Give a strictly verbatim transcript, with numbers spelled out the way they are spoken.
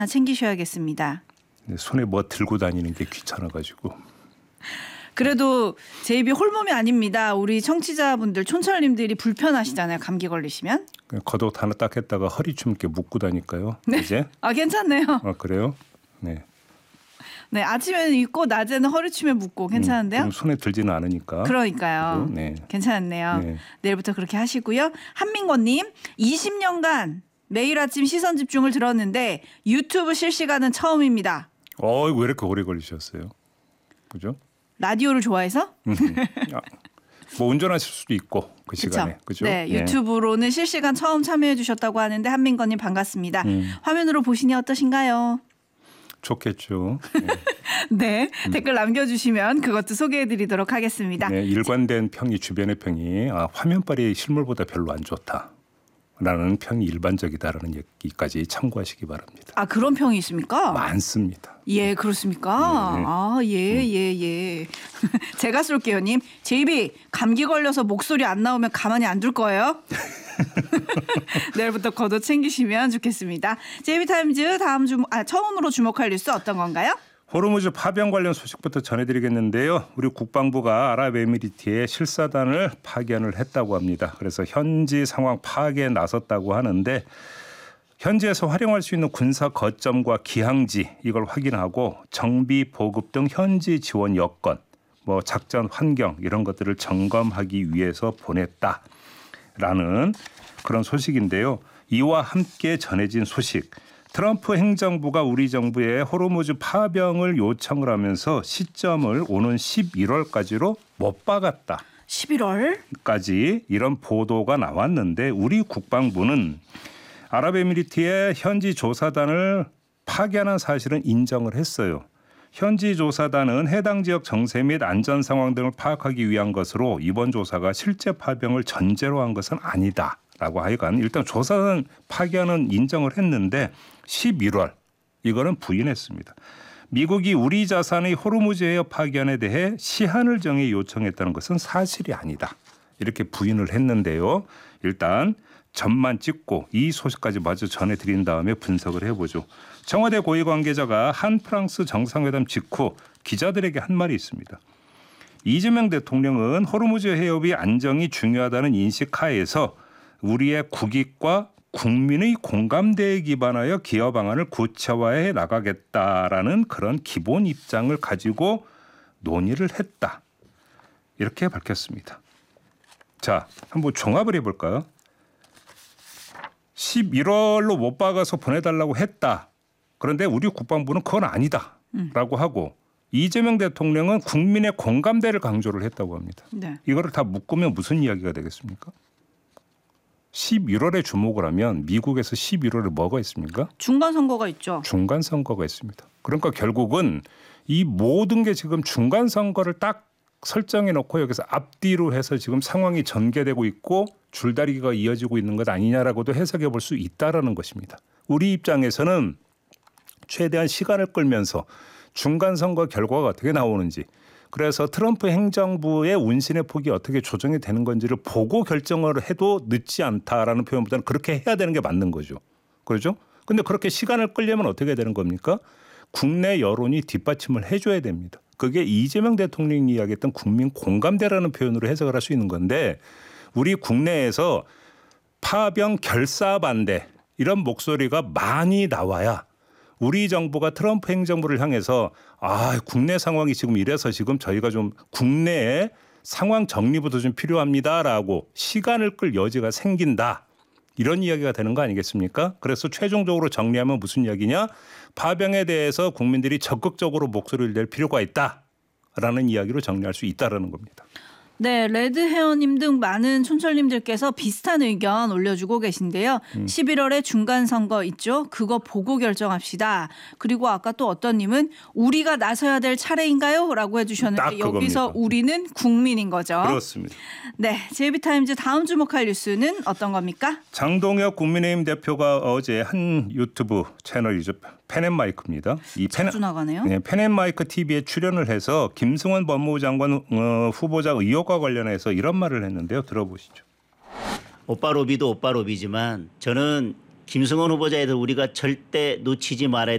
챙기셔야겠습니다. 손에 뭐 들고 다니는 게 귀찮아가지고. 그래도 제 입이 홀몸이 아닙니다. 우리 청취자분들, 촌철님들이 불편하시잖아요. 감기 걸리시면. 겉옷 하나 딱 했다가 허리춤 이렇게 묶고 다니까요. 네. 이제. 아 괜찮네요. 아 그래요? 네. 네, 아침에는 입고 낮에는 허리춤에 묶고 괜찮은데요? 음, 손에 들지는 않으니까. 그러니까요. 네. 괜찮네요. 네. 내일부터 그렇게 하시고요. 한민권님, 이십 년간 매일 아침 시선 집중을 들었는데 유튜브 실시간은 처음입니다. 어, 왜 이렇게 오래 걸리셨어요? 그죠? 라디오를 좋아해서? 음. 아, 뭐 운전하실 수도 있고 그 시간에, 그죠? 네, 유튜브로는 예. 실시간 처음 참여해 주셨다고 하는데 한민권님 반갑습니다. 음. 화면으로 보시니 어떠신가요? 좋겠죠. 네, 네 음. 댓글 남겨주시면 그것도 소개해드리도록 하겠습니다. 네, 일관된 평이 주변의 평이 아, 화면빨이 실물보다 별로 안 좋다라는 평이 일반적이다라는 얘기까지 참고하시기 바랍니다. 아 그런 평이 있습니까? 많습니다. 예 그렇습니까? 네. 아 예 예 예. 제가 쏠게요님. 제 입이 감기 걸려서 목소리 안 나오면 가만히 안 둘 거예요. 내일부터 겉옷 챙기시면 좋겠습니다. 제이비타임즈 다음 주 아, 처음으로 주목할 뉴스 어떤 건가요? 호르무즈 파병 관련 소식부터 전해드리겠는데요. 우리 국방부가 아랍에미리트에 실사단을 파견을 했다고 합니다. 그래서 현지 상황 파악에 나섰다고 하는데 현지에서 활용할 수 있는 군사 거점과 기항지 이걸 확인하고 정비 보급 등 현지 지원 여건, 뭐 작전 환경 이런 것들을 점검하기 위해서 보냈다라는 그런 소식인데요. 이와 함께 전해진 소식. 트럼프 행정부가 우리 정부에 호르무즈 파병을 요청을 하면서 시점을 오는 십일월까지로 못 박았다. 십일월까지 이런 보도가 나왔는데 우리 국방부는 아랍에미리트의 현지 조사단을 파견한 사실은 인정을 했어요. 현지 조사단은 해당 지역 정세 및 안전 상황 등을 파악하기 위한 것으로 이번 조사가 실제 파병을 전제로 한 것은 아니다라고 하여간 일단 조사단 파견은 인정을 했는데 십일월 이거는 부인했습니다. 미국이 우리 자산의 호르무즈 해협 파견에 대해 시한을 정해 요청했다는 것은 사실이 아니다. 이렇게 부인을 했는데요. 일단 점만 찍고 이 소식까지 마저 전해드린 다음에 분석을 해보죠. 청와대 고위 관계자가 한 프랑스 정상회담 직후 기자들에게 한 말이 있습니다. 이재명 대통령은 호르무즈 해협의 안정이 중요하다는 인식 하에서 우리의 국익과 국민의 공감대에 기반하여 기여 방안을 구체화해 나가겠다라는 그런 기본 입장을 가지고 논의를 했다. 이렇게 밝혔습니다. 자, 한번 종합을 해볼까요? 십일월로 못 박아서 보내달라고 했다. 그런데 우리 국방부는 그건 아니다. 라고 하고 이재명 대통령은 국민의 공감대를 강조를 했다고 합니다. 네. 이거를 다 묶으면 무슨 이야기가 되겠습니까? 십일월에 주목을 하면 미국에서 십일월에 뭐가 있습니까? 중간선거가 있죠. 중간선거가 있습니다. 그러니까 결국은 이 모든 게 지금 중간선거를 딱 설정해 놓고 여기서 앞뒤로 해서 지금 상황이 전개되고 있고 줄다리기가 이어지고 있는 것 아니냐라고도 해석해 볼 수 있다라는 것입니다. 우리 입장에서는 최대한 시간을 끌면서 중간선거 결과가 어떻게 나오는지 그래서 트럼프 행정부의 운신의 폭이 어떻게 조정이 되는 건지를 보고 결정을 해도 늦지 않다라는 표현보다는 그렇게 해야 되는 게 맞는 거죠. 그렇죠? 근데 그렇게 시간을 끌려면 어떻게 되는 겁니까? 국내 여론이 뒷받침을 해줘야 됩니다. 그게 이재명 대통령이 이야기했던 국민 공감대라는 표현으로 해석을 할 수 있는 건데 우리 국내에서 파병 결사 반대 이런 목소리가 많이 나와야 우리 정부가 트럼프 행정부를 향해서 아 국내 상황이 지금 이래서 지금 저희가 좀 국내에 상황 정리부터 좀 필요합니다라고 시간을 끌 여지가 생긴다. 이런 이야기가 되는 거 아니겠습니까? 그래서 최종적으로 정리하면 무슨 이야기냐? 파병에 대해서 국민들이 적극적으로 목소리를 낼 필요가 있다라는 이야기로 정리할 수 있다라는 겁니다. 네, 레드헤어님 등 많은 촌철님들께서 비슷한 의견 올려주고 계신데요. 음. 십일월에 중간선거 있죠. 그거 보고 결정합시다. 그리고 아까 또 어떤 님은 우리가 나서야 될 차례인가요? 라고 해주셨는데 여기서 우리는 국민인 거죠. 그렇습니다. 네, 제이비타임즈 다음 주목할 뉴스는 어떤 겁니까? 장동혁 국민의힘 대표가 어제 한 유튜브 채널이죠. 펜앤마이크입니다. 이 자주 펜, 나가네요. 네, 펜앤마이크 티비에 출연을 해서 김승원 법무부 장관 어, 후보자 의혹과 관련해서 이런 말을 했는데요. 들어보시죠. 오빠 로비도 오빠 로비지만 저는 김승원 후보자에 대해서 우리가 절대 놓치지 말아야